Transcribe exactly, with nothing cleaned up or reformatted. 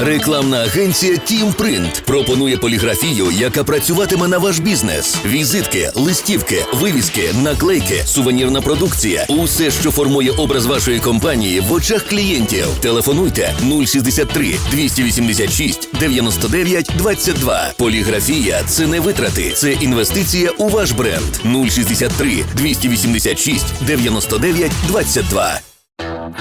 Рекламна агенція Team Print пропонує поліграфію, яка працюватиме на ваш бізнес. Візитки, листівки, вивіски, наклейки, сувенірна продукція – усе, що формує образ вашої компанії в очах клієнтів. Телефонуйте нуль шістдесят три двісті вісімдесят шість дев'яносто дев'ять двадцять два. Поліграфія – це не витрати, це інвестиція у ваш бренд. нуль шістдесят три двісті вісімдесят шість дев'яносто дев'ять двадцять два.